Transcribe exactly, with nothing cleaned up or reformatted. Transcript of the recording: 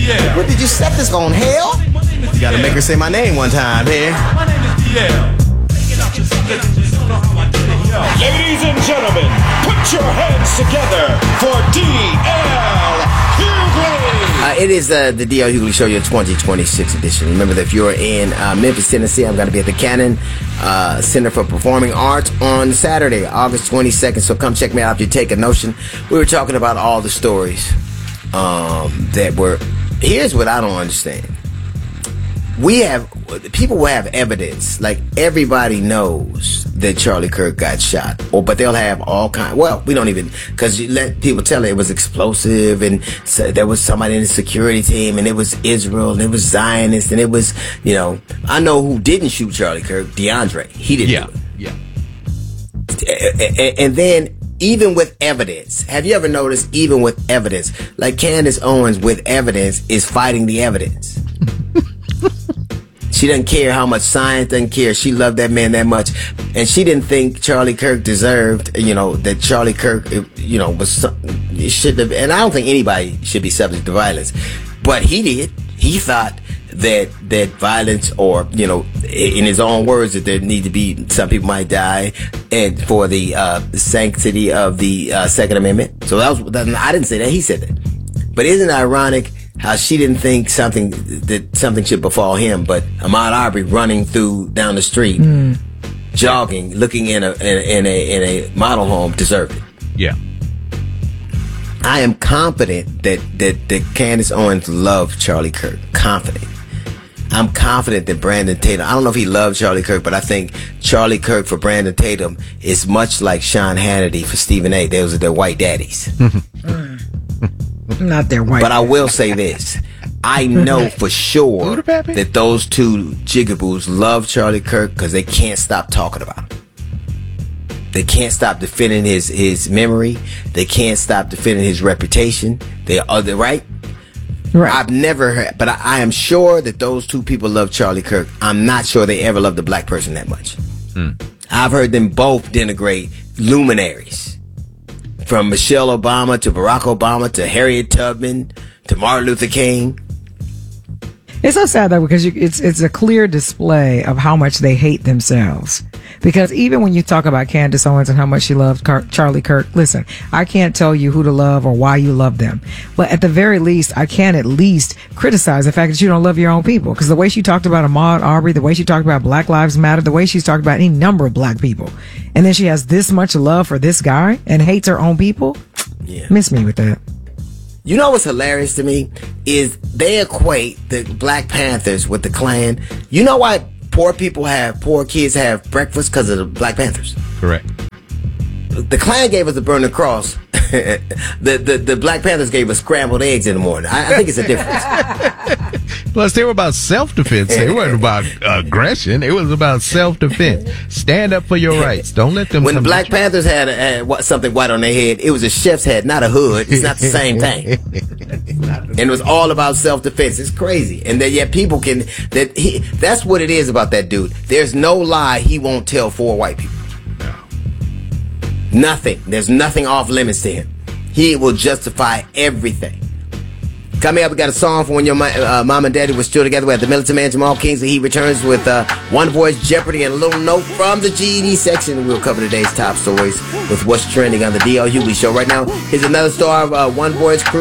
What did you set this on, hell? You gotta make her say my name one time, man. My name is D L. Ladies and gentlemen, put your hands together for D L Hughley. Uh, it is uh, the D L Hughley Show, your twenty twenty-six edition. Remember that if you're in uh, Memphis, Tennessee, I'm going to be at the Cannon uh, Center for Performing Arts on Saturday, August twenty-second. So come check me out if you take a notion. We were talking about all the stories um, that were. Here's what I don't understand. We have people will have evidence, like everybody knows that Charlie Kirk got shot, or but they'll have all kind. Well, we don't even, because you let people tell it, it was explosive, and so there was somebody in the security team, and it was Israel, and it was Zionist, and it was, you know, I know who didn't shoot Charlie Kirk, DeAndre. He didn't yeah, do it. yeah. And, and then even with evidence, have you ever noticed? Even with evidence, like Candace Owens with evidence is fighting the evidence. She doesn't care how much science, doesn't care. She loved that man that much. And she didn't think Charlie Kirk deserved, you know, that Charlie Kirk, you know, was, it should have, and I don't think anybody should be subject to violence. But he did. He thought that, that violence, or, you know, in his own words, that there need to be, some people might die, and for the, uh, sanctity of the, uh, Second Amendment. So that was, that, I didn't say that. He said that. But isn't it ironic how she didn't think something that something should befall him, but Ahmaud Arbery running through down the street, mm. jogging, looking in a, in, in a in a model home deserved it. Yeah, I am confident that that that Candace Owens loved Charlie Kirk. Confident. I'm confident that Brandon Tatum, I don't know if he loved Charlie Kirk, but I think Charlie Kirk for Brandon Tatum is much like Sean Hannity for Stephen A. Those are their white daddies. Not their white. But I will say this. I know for sure that those two jigaboos love Charlie Kirk because they can't stop talking about him. They can't stop defending his, his memory. They can't stop defending his reputation. They are they right? Right. I've never heard, but I, I am sure that those two people love Charlie Kirk. I'm not sure they ever loved a black person that much. Mm. I've heard them both denigrate luminaries. From Michelle Obama to Barack Obama to Harriet Tubman to Martin Luther King. It's so sad though, because you, it's it's a clear display of how much they hate themselves. Because even when you talk about Candace Owens and how much she loved Car- Charlie Kirk, listen, I can't tell you who to love or why you love them. But at the very least, I can at least criticize the fact that you don't love your own people. Because the way she talked about Ahmaud Arbery, the way she talked about Black Lives Matter, the way she's talked about any number of black people, and then she has this much love for this guy and hates her own people, yeah. Miss me with that. You know what's hilarious to me is they equate the Black Panthers with the Klan. You know why poor people have, poor kids have breakfast? Because of the Black Panthers. Correct. The Klan gave us the burning cross. the, the the Black Panthers gave us scrambled eggs in the morning. I, I think it's a difference. Plus, they were about self-defense. They weren't about aggression. It was about self-defense. Stand up for your rights. Don't let them. When the come Black Panthers had, a, had something white on their head, it was a chef's hat, not a hood. It's not the same thing. And it was all about self-defense. It's crazy. And that yet people can, that he, that's what it is about that dude. There's no lie he won't tell four white people. No. Nothing. There's nothing off limits to him. He will justify everything. Coming up, we got a song from when your uh, mom and daddy were still together. We have the Militant Man, Jamal Kingsley. He returns with uh, One Voice, Jeopardy, and a little note from the G E D section. We'll cover today's top stories with what's trending on the D L Hughley Show. Right now, here's another star of uh, One Voice crew.